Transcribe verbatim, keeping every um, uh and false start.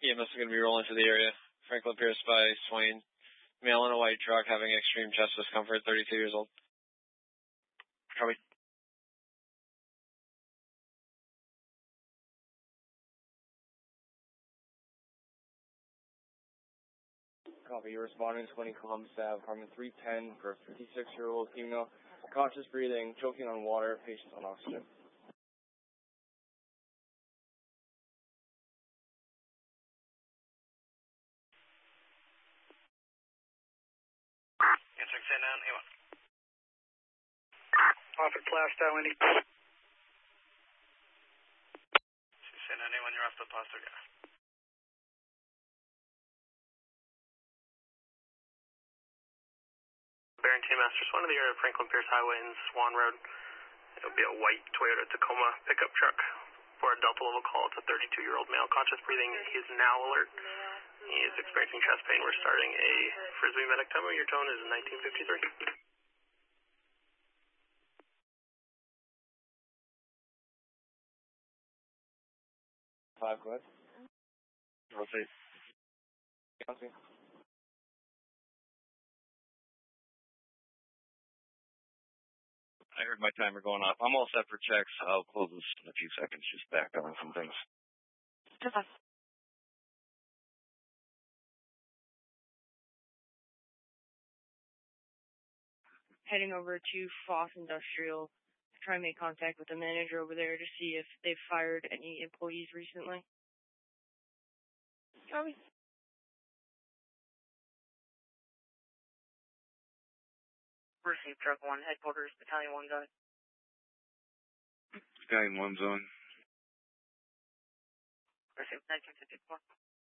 E M S is going to be rolling to the area. Franklin Pierce by Swain. Male in a white truck having extreme chest discomfort, thirty-two years old. Copy. Copy. You're responding to twenty Columbus Ave, apartment three ten for a fifty-six-year-old female. Conscious breathing, choking on water, patient on oxygen. Answering stand down, A one. Offered Plastow, Indy. Stand down, A one, you're off the Plastow gas. Barrington Masters, one of the area of Franklin Pierce Highway and Swan Road. It'll be a white Toyota Tacoma pickup truck for a Delta level call. It's a thirty-two-year-old male, conscious breathing. He is now alert. He is experiencing chest pain. We're starting a Frisbee medic demo. Your tone is nineteen fifty-three. Five, go ahead. Rotate. Counting. I heard my timer going off. I'm all set for checks. I'll close this in a few seconds. Just back on some things. Heading over to Foss Industrial to try and make contact with the manager over there to see if they've fired any employees recently. Copy. Receive truck one, headquarters, battalion one, go ahead. Battalion one's on. Receive nineteen fifty-four.